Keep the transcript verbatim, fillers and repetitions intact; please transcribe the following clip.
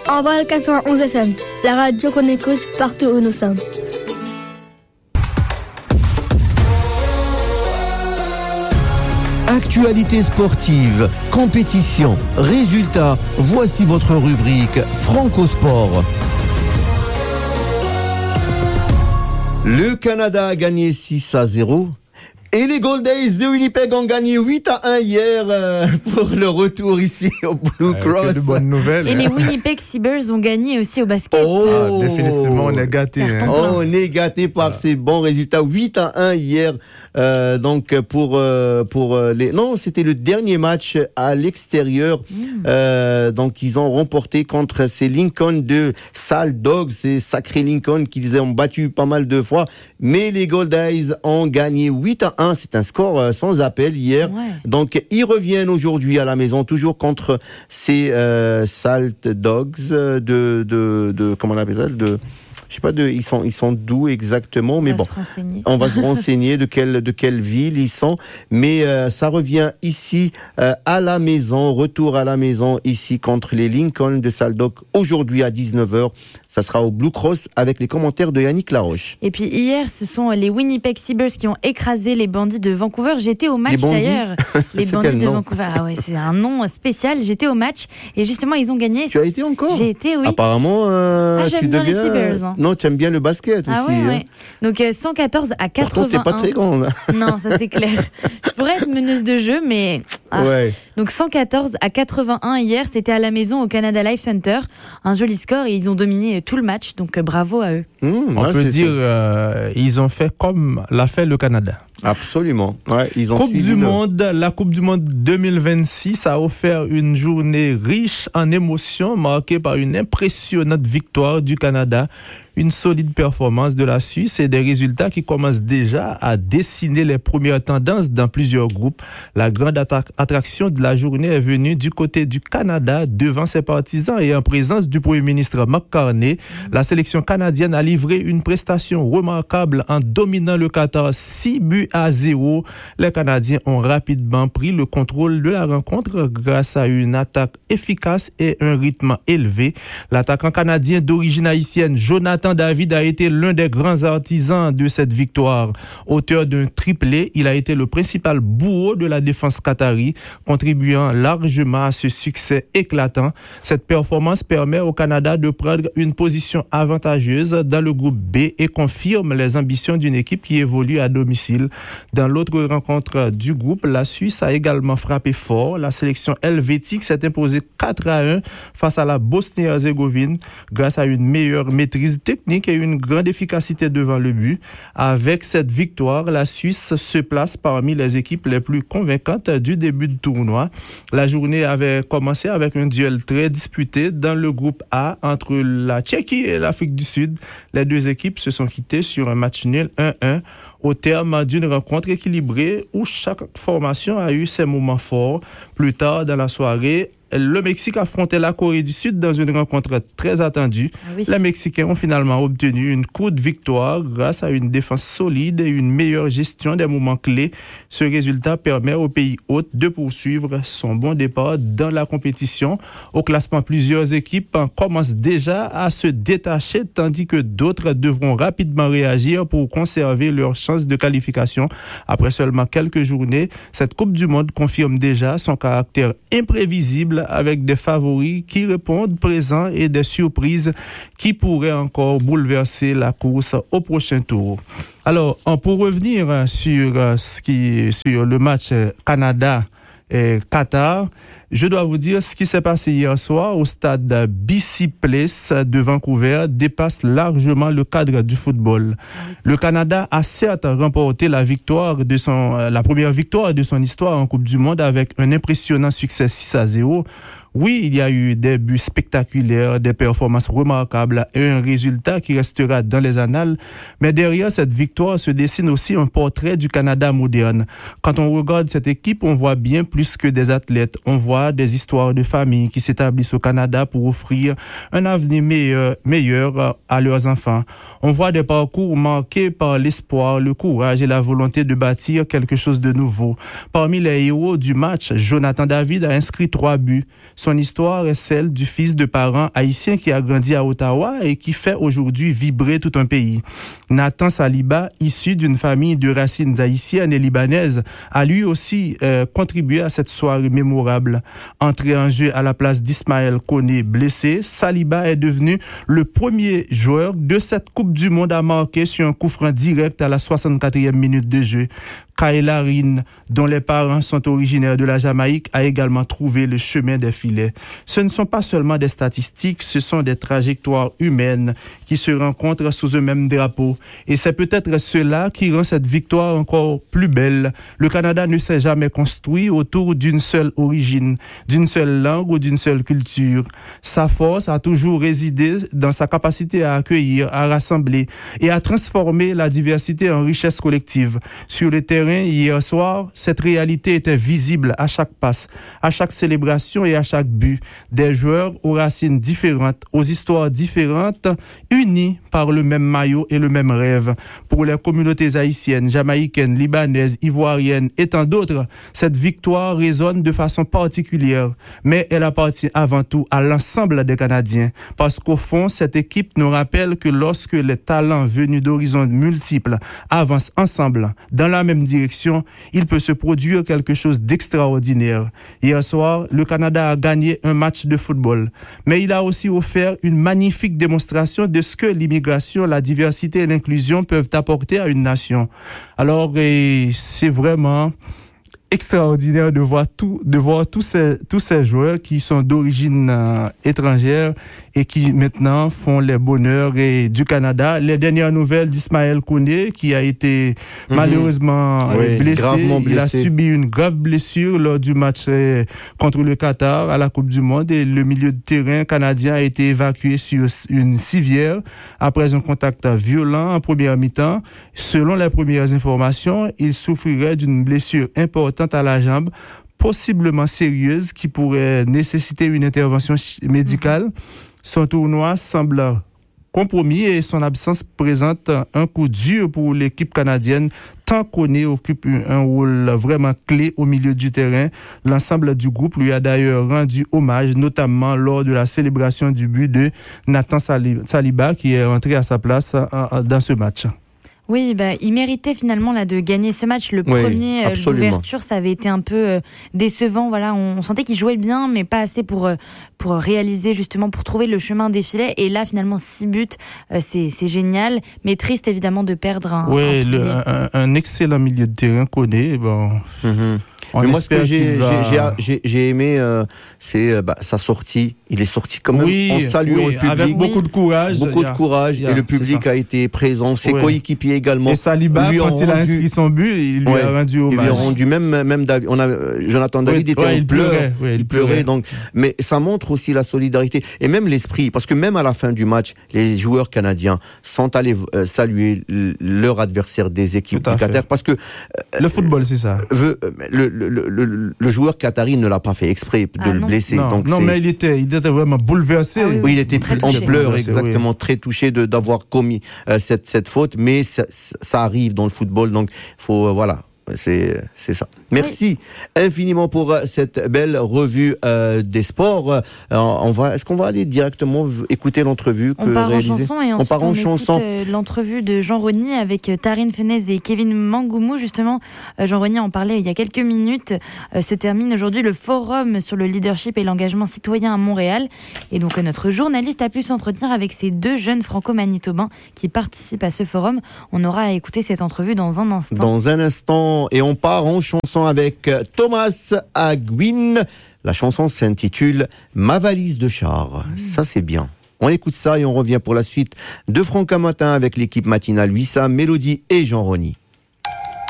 Envol quatre-vingt-onze F M, la radio qu'on écoute partout où nous sommes. Actualité sportive, compétition, résultats, voici votre rubrique Franco-Sport. Le Canada a gagné six à zéro. Et les Goldays de Winnipeg ont gagné huit à un hier euh, pour le retour ici au Blue Cross. Euh, de bonnes nouvelles. Et les Winnipeg Seabirds ont gagné aussi au basket. Oh, ah, définitivement, on est gâtés. Hein. Oh, on est gâtés par ah. ces bons résultats. huit à un hier. Euh, donc pour euh, pour euh, les non, c'était le dernier match à l'extérieur. Mm. Euh, donc ils ont remporté contre ces Lincoln de Sal Dogs, ces sacrés Lincoln qu'ils ont battu pas mal de fois. Mais les Goldays ont gagné huit à un. C'est un score euh, sans appel hier. Ouais. Donc ils reviennent aujourd'hui à la maison, toujours contre ces euh, Salt Dogs de, de de comment on appelle ça de je sais pas de ils sont ils sont d'où exactement, mais on bon on va se renseigner de quelle de quelle ville ils sont, mais euh, ça revient ici euh, à la maison, retour à la maison ici contre les Lincoln de Salt Dogs aujourd'hui à dix-neuf heures. Ça sera au Blue Cross avec les commentaires de Yannick Laroche. Et puis hier, ce sont les Winnipeg Seabirds qui ont écrasé les Bandits de Vancouver. J'étais au match les d'ailleurs. Les Bandits de nom Vancouver. Ah ouais, c'est un nom spécial. J'étais au match et justement ils ont gagné. Tu as été encore ? J'ai été, oui. Apparemment, euh, ah, j'aime tu bien deviens. Les Seabirds. Hein. Non, tu aimes bien le basket ah aussi. Ouais, hein. ouais. Donc euh, cent quatorze à quatre-vingt-un. Pourtant, t'es pas très grande. Non, ça c'est clair. Je pourrais être meneuse de jeu, mais. Ah. Ouais. Donc cent quatorze à quatre-vingt-un hier, c'était à la maison au Canada Life Center. Un joli score et ils ont dominé tout le match. Donc bravo à eux. Mmh, On ouais, peut dire euh, ils ont fait comme l'a fait le Canada. Absolument. Ouais, ils ont Coupe du le... monde, la Coupe du monde deux mille vingt-six a offert une journée riche en émotions, marquée par une impressionnante victoire du Canada, une solide performance de la Suisse et des résultats qui commencent déjà à dessiner les premières tendances dans plusieurs groupes. La grande attra- attraction de la journée est venue du côté du Canada devant ses partisans et en présence du Premier ministre Mark Carney. La sélection canadienne a livré une prestation remarquable en dominant le Qatar six buts à zéro. Les Canadiens ont rapidement pris le contrôle de la rencontre grâce à une attaque efficace et un rythme élevé. L'attaquant canadien d'origine haïtienne Jonathan David a été l'un des grands artisans de cette victoire. Auteur d'un triplé, il a été le principal bourreau de la défense qatari, contribuant largement à ce succès éclatant. Cette performance permet au Canada de prendre une position avantageuse dans le groupe B et confirme les ambitions d'une équipe qui évolue à domicile. Dans l'autre rencontre du groupe, la Suisse a également frappé fort. La sélection helvétique s'est imposée quatre à un face à la Bosnie-Herzégovine grâce à une meilleure maîtrise technique et une grande efficacité devant le but. Avec cette victoire, la Suisse se place parmi les équipes les plus convaincantes du début du tournoi. La journée avait commencé avec un duel très disputé dans le groupe A entre la Tchéquie et l'Afrique du Sud. Les deux équipes se sont quittées sur un match nul un un. Au terme d'une rencontre équilibrée où chaque formation a eu ses moments forts. Plus tard dans la soirée, le Mexique affrontait la Corée du Sud dans une rencontre très attendue. Ah oui. Les Mexicains ont finalement obtenu une courte victoire grâce à une défense solide et une meilleure gestion des moments clés. Ce résultat permet au pays hôte de poursuivre son bon départ dans la compétition. Au classement, plusieurs équipes commencent déjà à se détacher tandis que d'autres devront rapidement réagir pour conserver leur chance de qualification. Après seulement quelques journées, cette Coupe du Monde confirme déjà son caractère imprévisible avec des favoris qui répondent présents et des surprises qui pourraient encore bouleverser la course au prochain tour. Alors, pour revenir sur ce qui, sur le match Canada et Qatar, je dois vous dire ce qui s'est passé hier soir au stade B C Place de Vancouver dépasse largement le cadre du football. Le Canada a certes remporté la victoire de son, la première victoire de son histoire en Coupe du Monde avec un impressionnant succès six à zéro. Oui, il y a eu des buts spectaculaires, des performances remarquables et un résultat qui restera dans les annales. Mais derrière cette victoire se dessine aussi un portrait du Canada moderne. Quand on regarde cette équipe, on voit bien plus que des athlètes. On voit des histoires de familles qui s'établissent au Canada pour offrir un avenir meilleur, meilleur à leurs enfants. On voit des parcours marqués par l'espoir, le courage et la volonté de bâtir quelque chose de nouveau. Parmi les héros du match, Jonathan David a inscrit trois buts. Son histoire est celle du fils de parents haïtiens qui a grandi à Ottawa et qui fait aujourd'hui vibrer tout un pays. Nathan Saliba, issu d'une famille de racines haïtiennes et libanaises, a lui aussi euh, contribué à cette soirée mémorable. Entré en jeu à la place d'Ismaël Koné blessé, Saliba est devenu le premier joueur de cette Coupe du Monde à marquer sur un coup franc direct à la soixante-quatrième minute de jeu. Kayla Rine, dont les parents sont originaires de la Jamaïque, a également trouvé le chemin des filets. Ce ne sont pas seulement des statistiques, ce sont des trajectoires humaines qui se rencontrent sous un même drapeau. Et c'est peut-être cela qui rend cette victoire encore plus belle. Le Canada ne s'est jamais construit autour d'une seule origine, d'une seule langue ou d'une seule culture. Sa force a toujours résidé dans sa capacité à accueillir, à rassembler et à transformer la diversité en richesse collective. Sur le terrain, hier soir, cette réalité était visible à chaque passe, à chaque célébration et à chaque but. Des joueurs aux racines différentes, aux histoires différentes, unis par le même maillot et le même rêve. Pour les communautés haïtiennes, jamaïcaines, libanaises, ivoiriennes et tant d'autres, cette victoire résonne de façon particulière. Mais elle appartient avant tout à l'ensemble des Canadiens. Parce qu'au fond, cette équipe nous rappelle que lorsque les talents venus d'horizons multiples avancent ensemble dans la même direction, il peut se produire quelque chose d'extraordinaire. Hier soir, le Canada a gagné un match de football, mais il a aussi offert une magnifique démonstration de ce que l'immigration, la diversité et l'inclusion peuvent apporter à une nation. Alors, c'est vraiment extraordinaire de voir tout, de voir tous ces, tous ces joueurs qui sont d'origine euh, étrangère et qui maintenant font les bonheurs et, du Canada. Les dernières nouvelles d'Ismaël Koné qui a été mmh. malheureusement oui, blessé. blessé. Il a subi une grave blessure lors du match euh, contre le Qatar à la Coupe du Monde et le milieu de terrain canadien a été évacué sur une civière après un contact violent en première mi-temps. Selon les premières informations, il souffrirait d'une blessure importante à la jambe, possiblement sérieuse, qui pourrait nécessiter une intervention médicale. Son tournoi semble compromis et son absence présente un coup dur pour l'équipe canadienne, tant Koné occupe un rôle vraiment clé au milieu du terrain. L'ensemble du groupe lui a d'ailleurs rendu hommage, notamment lors de la célébration du but de Nathan Saliba, qui est rentré à sa place dans ce match. Oui, bah, il méritait finalement là de gagner ce match. Le oui, premier, euh, l'ouverture, ça avait été un peu euh, décevant. Voilà, on, on sentait qu'il jouait bien, mais pas assez pour euh, pour réaliser justement, pour trouver le chemin des filets. Et là, finalement, six buts, euh, c'est c'est génial, mais triste évidemment de perdre un. Oui, un, un excellent milieu de terrain Koné. Bon. Mm-hmm. Mais moi, ce que j'ai, va... j'ai, j'ai, j'ai aimé, euh, c'est bah, sa sortie. Il est sorti quand même oui, en saluant oui, le public. Avec beaucoup de courage. Beaucoup de courage. A, et le public a été présent. Ses oui. coéquipiers également. Et Saliba, lui quand rendu... il a inscrit son but, il lui ouais, a rendu hommage. Il lui a rendu même, même David, on a, Jonathan David oui, était ouais, en il pleurs. Pleurait, ouais, il, il pleurait. pleurait donc, mais ça montre aussi la solidarité et même l'esprit. Parce que même à la fin du match, les joueurs canadiens sont allés euh, saluer leur adversaire des équipes du Qatar. Parce que. Euh, le football, c'est ça. Veut, le, le, le, le, le joueur qatari ne l'a pas fait exprès de ah, le non. blesser. Non, donc non mais il était, il était vraiment bouleversé. Ah, oui, oui, il était en pleurs, exactement, oui. très touché de, d'avoir commis euh, cette, cette faute. Mais ça, ça arrive dans le football, donc faut, euh, voilà. C'est, c'est ça. Merci oui. infiniment pour cette belle revue euh, des sports. Euh, on va, est-ce qu'on va aller directement écouter l'entrevue que On part réalisée en chanson et ensuite on, part en on chanson. écoute euh, l'entrevue de Jean Rony avec Tarine Fenez et Kevin Mangoumou. Justement, euh, Jean Rony en parlait il y a quelques minutes. Euh, se termine aujourd'hui le forum sur le leadership et l'engagement citoyen à Montréal. Et donc euh, notre journaliste a pu s'entretenir avec ces deux jeunes franco-manitobains qui participent à ce forum. On aura à écouter cette entrevue dans un instant. Dans un instant. Et on part en chanson avec Thomas Aguin. La chanson s'intitule Ma valise de char. Mmh. Ça, c'est bien. On écoute ça et on revient pour la suite de Franck à Matin avec l'équipe matinale Wissam, Mélodie et Jean Rony.